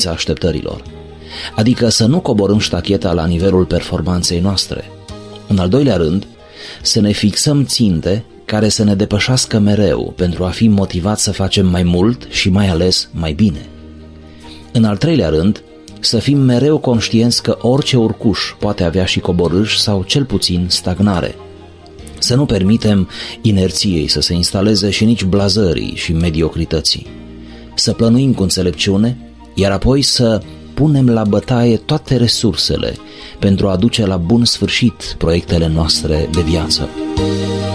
așteptărilor, adică să nu coborâm ștacheta la nivelul performanței noastre. În al doilea rând, să ne fixăm ținte care să ne depășească mereu pentru a fi motivați să facem mai mult și mai ales mai bine. În al treilea rând, să fim mereu conștienți că orice urcuș poate avea și coborâș sau cel puțin stagnare. Să nu permitem inerției să se instaleze și nici blazării și mediocrității. Să plănuim cu înțelepciune, iar apoi să punem la bătaie toate resursele pentru a duce la bun sfârșit proiectele noastre de viață.